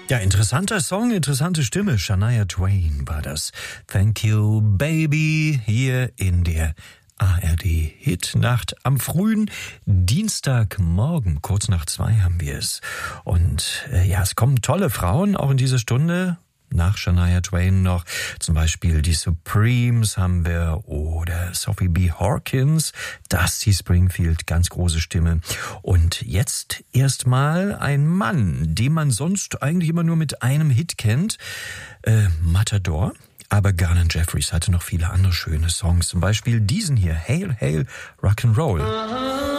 Ja, interessanter Song, interessante Stimme. Shania Twain war das. Thank You, Baby, hier in der ARD-Hitnacht am frühen Dienstagmorgen. Kurz nach 2 haben wir es. Und ja, es kommen tolle Frauen auch in diese Stunde. Nach Shania Twain noch zum Beispiel die Supremes haben wir oder Sophie B. Hawkins, Dusty Springfield, ganz große Stimme. Und jetzt erstmal ein Mann, den man sonst eigentlich immer nur mit einem Hit kennt, Matador. Aber Garnet Jeffries hatte noch viele andere schöne Songs, zum Beispiel diesen hier, Hail, Hail, Rock'n'Roll.